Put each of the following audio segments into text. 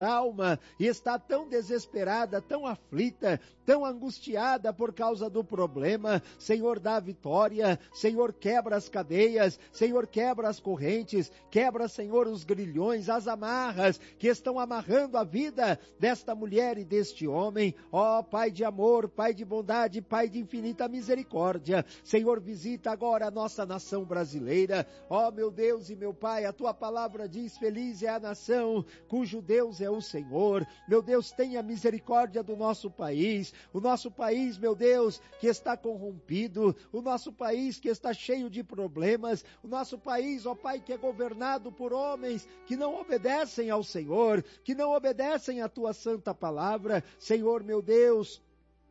alma e está tão desesperada, tão aflita, tão angustiada por causa do problema. Senhor, dá vitória. Senhor, quebra as cadeias. Senhor, quebra as correntes. Quebra, Senhor, os grilhões, as amarras que estão amarrando a vida desta mulher e deste homem. Ó Pai de amor, Pai de bondade, Pai de infinita misericórdia. Senhor, visita agora a nossa nação brasileira. Ó meu Deus e meu Pai, a tua palavra diz: feliz é a nação cujo Deus é o Senhor. Meu Deus, tenha misericórdia do nosso país. O nosso país, meu Deus, que está corrompido. O nosso país que está cheio de problemas. O nosso país, ó Pai, que é governado por homens que não obedecem ao Senhor, que não obedecem à tua santa palavra. Senhor, meu Deus,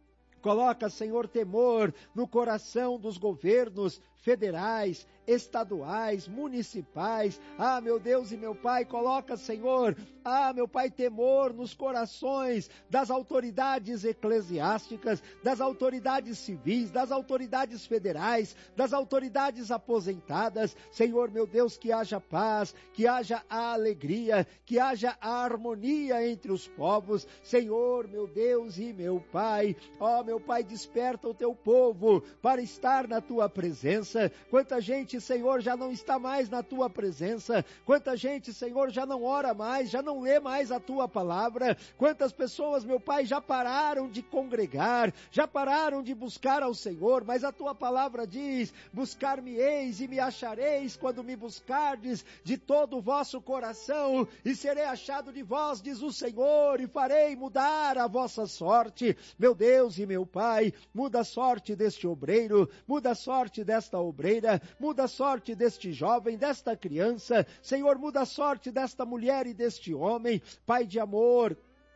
coloca, Senhor, temor no coração dos governos federais, estaduais, municipais. Ah, meu Deus e meu Pai, coloca, Senhor, meu Pai, temor nos corações das autoridades eclesiásticas, das autoridades civis, das autoridades federais, das autoridades aposentadas. Senhor, meu Deus, que haja paz, que haja a alegria, que haja a harmonia entre os povos. Senhor, meu Deus e meu Pai, meu Pai, desperta o teu povo para estar na tua presença. Quanta gente, Senhor, já não está mais na tua presença. Quanta gente, Senhor, já não ora mais, já não lê mais a tua palavra. Quantas pessoas, meu Pai, já pararam de congregar, já pararam de buscar ao Senhor, mas a tua palavra diz: buscar-me-eis e me achareis quando me buscardes de todo o vosso coração, e serei achado de vós, diz o Senhor, e farei mudar a vossa sorte. Meu Deus e meu Pai, muda a sorte deste obreiro, muda a sorte desta obreira, muda a sorte deste jovem, desta criança. Senhor, muda a sorte desta mulher e deste homem. Pai de amor,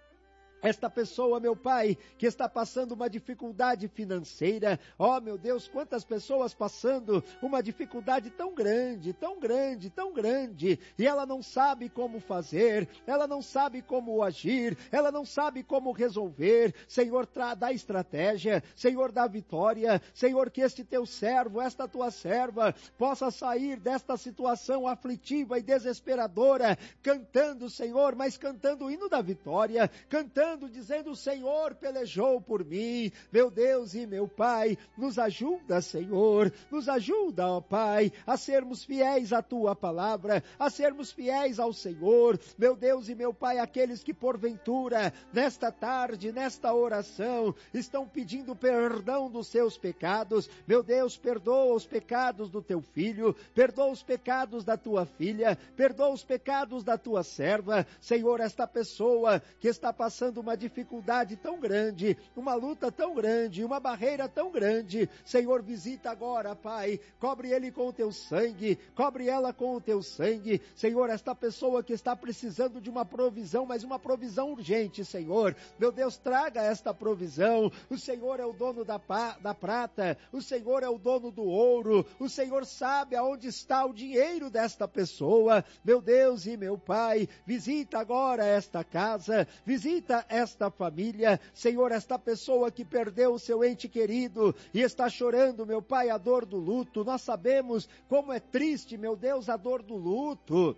esta pessoa, meu Pai, que está passando uma dificuldade financeira. Meu Deus, quantas pessoas passando uma dificuldade tão grande, tão grande, tão grande, e ela não sabe como fazer, ela não sabe como agir, ela não sabe como resolver. Senhor, dá estratégia, Senhor, dá vitória. Senhor, que este teu servo, esta tua serva, possa sair desta situação aflitiva e desesperadora, cantando, Senhor, mas cantando o hino da vitória, cantando, dizendo: o Senhor pelejou por mim. Meu Deus e meu Pai, nos ajuda, Senhor, nos ajuda, ó Pai, a sermos fiéis à tua palavra, a sermos fiéis ao Senhor. Meu Deus e meu Pai, aqueles que porventura, nesta tarde, nesta oração, estão pedindo perdão dos seus pecados. Meu Deus, perdoa os pecados do teu filho, perdoa os pecados da tua filha, perdoa os pecados da tua serva. Senhor, esta pessoa que está passando uma dificuldade tão grande, uma luta tão grande, uma barreira tão grande, Senhor, visita agora, Pai, cobre ele com o teu sangue, cobre ela com o teu sangue. Senhor, esta pessoa que está precisando de uma provisão, mas uma provisão urgente, Senhor, meu Deus, traga esta provisão. O Senhor é o dono da prata, o Senhor é o dono do ouro, o Senhor sabe aonde está o dinheiro desta pessoa. Meu Deus e meu Pai, visita agora esta casa, visita esta família. Senhor, esta pessoa que perdeu o seu ente querido e está chorando, meu Pai, a dor do luto. Nós sabemos como é triste, meu Deus, a dor do luto.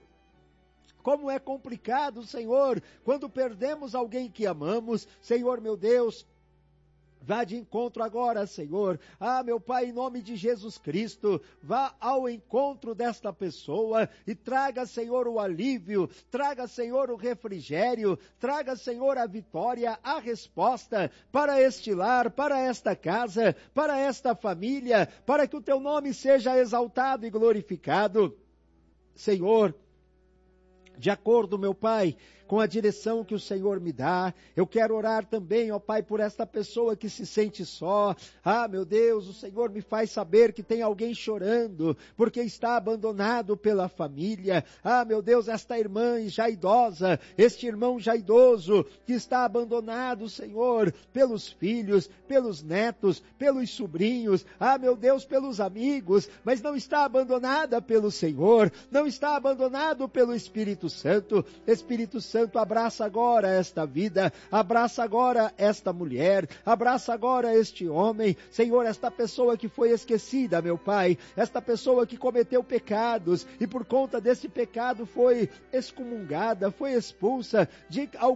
Como é complicado, Senhor, quando perdemos alguém que amamos. Senhor, meu Deus, vá de encontro agora, Senhor. Meu Pai, em nome de Jesus Cristo, vá ao encontro desta pessoa e traga, Senhor, o alívio, traga, Senhor, o refrigério, traga, Senhor, a vitória, a resposta para este lar, para esta casa, para esta família, para que o teu nome seja exaltado e glorificado. Senhor, de acordo, meu Pai, com a direção que o Senhor me dá, eu quero orar também, ó Pai, por esta pessoa que se sente só. Meu Deus, o Senhor me faz saber que tem alguém chorando, porque está abandonado pela família. Meu Deus, esta irmã já idosa, este irmão já idoso, que está abandonado, Senhor, pelos filhos, pelos netos, pelos sobrinhos, meu Deus, pelos amigos, mas não está abandonada pelo Senhor, não está abandonado pelo Espírito Santo. Espírito Santo, Santo, abraça agora esta vida, abraça agora esta mulher, abraça agora este homem, Senhor, esta pessoa que foi esquecida, meu Pai, esta pessoa que cometeu pecados e por conta desse pecado foi excomungada, foi expulsa de